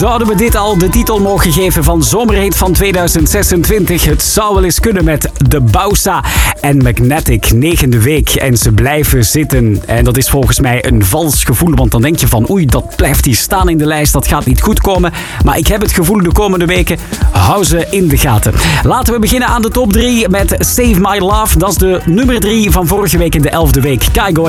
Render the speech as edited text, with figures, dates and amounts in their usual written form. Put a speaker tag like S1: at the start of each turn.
S1: Zouden we dit al de titel mogen geven van zomerhit van 2026? Het zou wel eens kunnen met De Bausa en Magnetic, 9e week. En ze blijven zitten. En dat is volgens mij een vals gevoel, want dan denk je van oei, dat blijft hier staan in de lijst, dat gaat niet goed komen. Maar ik heb het gevoel de komende weken, hou ze in de gaten. Laten we beginnen aan de top 3 met Save My Love. Dat is de nummer 3 van vorige week in de 11e week. Kygo